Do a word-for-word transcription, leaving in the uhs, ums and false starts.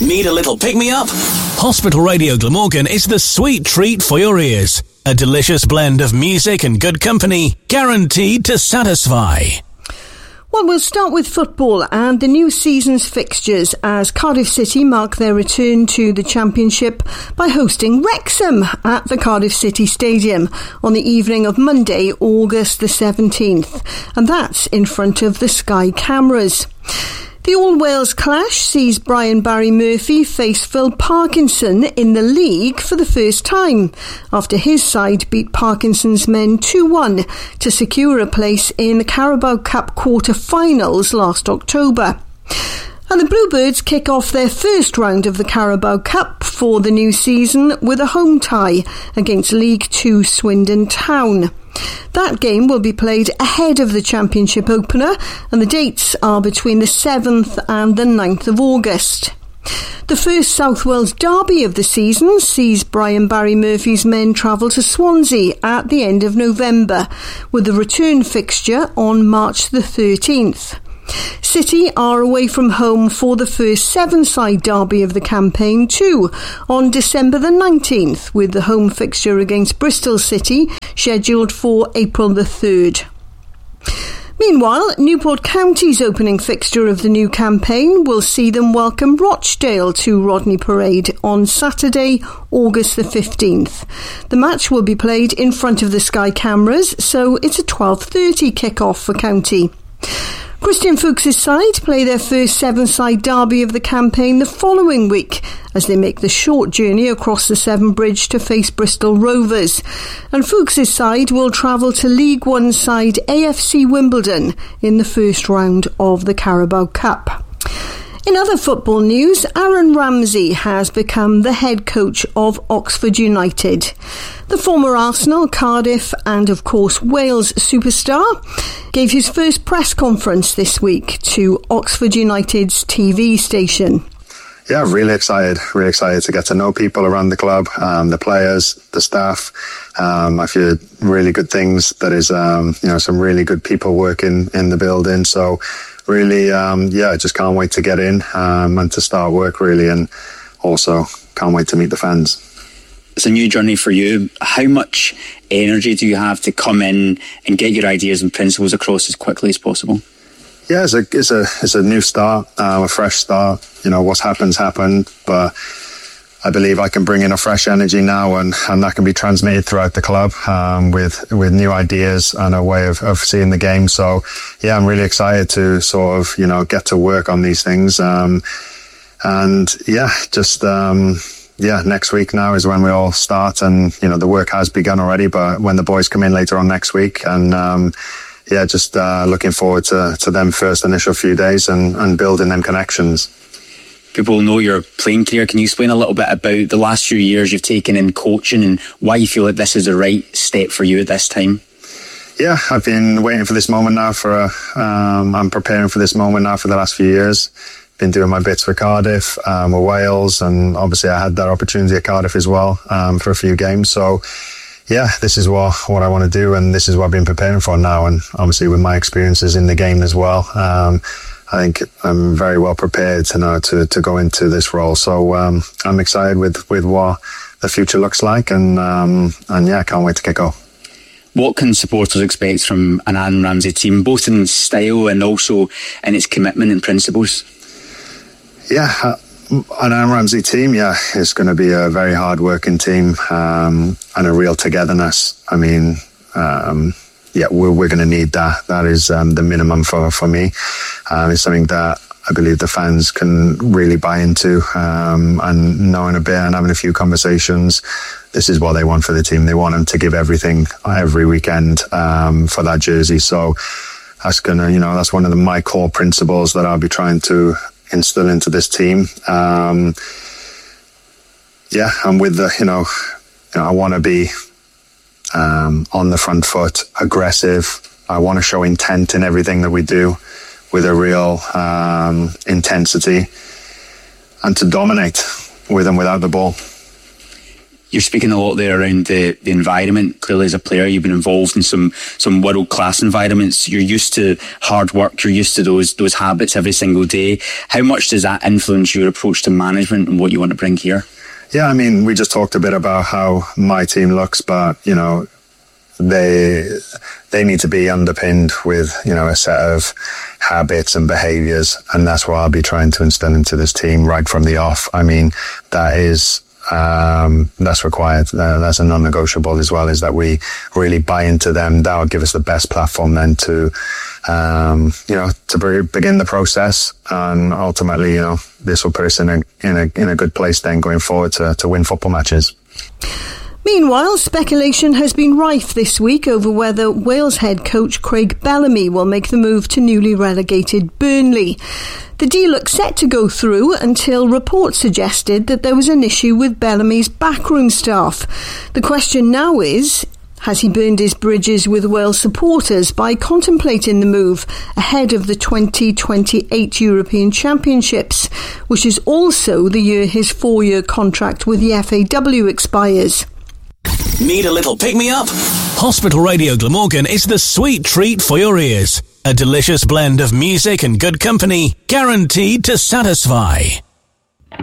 Need a little pick-me-up? Hospital Radio Glamorgan is the sweet treat for your ears. A delicious blend of music and good company, guaranteed to satisfy. Well, we'll start with football and the new season's fixtures as Cardiff City mark their return to the Championship by hosting Wrexham at the Cardiff City Stadium on the evening of Monday, August the seventeenth. And that's in front of the Sky cameras. The All-Wales clash sees Brian Barry Murphy face Phil Parkinson in the league for the first time after his side beat Parkinson's men two one to secure a place in the Carabao Cup quarter-finals last October. And the Bluebirds kick off their first round of the Carabao Cup for the new season with a home tie against League Two Swindon Town. That game will be played ahead of the Championship opener, and the dates are between the seventh and the ninth of August. The first South Wales derby of the season sees Brian Barry Murphy's men travel to Swansea at the end of November, with the return fixture on March the thirteenth. City are away from home for the first seven-side derby of the campaign too, on December the nineteenth, with the home fixture against Bristol City scheduled for April the third. Meanwhile, Newport County's opening fixture of the new campaign will see them welcome Rochdale to Rodney Parade on Saturday, August the fifteenth. The match will be played in front of the Sky cameras, so it's a twelve thirty kick-off for County. Christian Fuchs' side play their first seven-side derby of the campaign the following week as they make the short journey across the Severn Bridge to face Bristol Rovers. And Fuchs' side will travel to League One side A F C Wimbledon in the first round of the Carabao Cup. In other football news, Aaron Ramsey has become the head coach of Oxford United. The former Arsenal, Cardiff and of course Wales superstar gave his first press conference this week to Oxford United's T V station. Yeah, really excited, really excited to get to know people around the club, um, the players, the staff. Um, I feel really good things. That is, um, you know, some really good people working in the building. So really, um, yeah, I just can't wait to get in um, and to start work really, and also can't wait to meet the fans. It's a new journey for you. How much energy do you have to come in and get your ideas and principles across as quickly as possible? Yeah, it's a it's a it's a new start, uh, a fresh start. You know, what's happened's happened, but I believe I can bring in a fresh energy now, and, and that can be transmitted throughout the club um, with with new ideas and a way of, of seeing the game. So, yeah, I'm really excited to sort of, you know, get to work on these things. Um, and, yeah, just, um, yeah, next week now is when we all start. And, you know, the work has begun already, but when the boys come in later on next week, and, um, yeah, just uh, looking forward to, to them first initial few days and, and building them connections. People know your playing career. Can you explain a little bit about the last few years you've taken in coaching and why you feel that this is the right step for you at this time? Yeah, I've been waiting for this moment now for a, um, I'm preparing for this moment now for the last few years. Been doing my bits for Cardiff, um, with Wales, and obviously I had that opportunity at Cardiff as well, um, for a few games. So yeah, this is what, what I want to do, and this is what I've been preparing for now. And obviously with my experiences in the game as well, um, I think I'm very well prepared to know to, to go into this role. So um, I'm excited with, with what the future looks like, and um, and yeah, I can't wait to kick off. What can supporters expect from an Aaron Ramsey team, both in style and also in its commitment and principles? Yeah, uh, an Aaron Ramsey team, yeah, is going to be a very hard-working team, um, and a real togetherness. I mean, um, yeah, we're, we're going to need that. That is um, the minimum for, for me. Um, it's something that I believe the fans can really buy into, um, and knowing a bit and having a few conversations, this is what they want for the team. They want them to give everything every weekend um, for that jersey. So that's going to, you know, that's one of the, my core principles that I'll be trying to instill into this team. Um, yeah, and with the, you know, you know I want to be um, on the front foot, aggressive. I want to show intent in everything that we do, with a real um, intensity, and to dominate with and without the ball. You're speaking a lot there around the, the environment. Clearly, as a player, you've been involved in some some world class environments. You're used to hard work. You're used to those those habits every single day. How much does that influence your approach to management and what you want to bring here? Yeah, I mean, we just talked a bit about how my team looks, but you know, they they need to be underpinned with, you know, a set of habits and behaviours, and that's what I'll be trying to instill into this team right from the off. I mean, that is um, that's required. Uh, that's a non-negotiable as well, is that we really buy into them. That will give us the best platform then to, um, you know, to begin the process, and ultimately, you know, this will put us in a in a in a good place then going forward to to win football matches. Meanwhile, speculation has been rife this week over whether Wales head coach Craig Bellamy will make the move to newly relegated Burnley. The deal looked set to go through until reports suggested that there was an issue with Bellamy's backroom staff. The question now is, has he burned his bridges with Wales supporters by contemplating the move ahead of the twenty twenty-eight European Championships, which is also the year his four-year contract with the F A W expires? Need a little pick-me-up? Hospital Radio Glamorgan is the sweet treat for your ears. A delicious blend of music and good company, guaranteed to satisfy.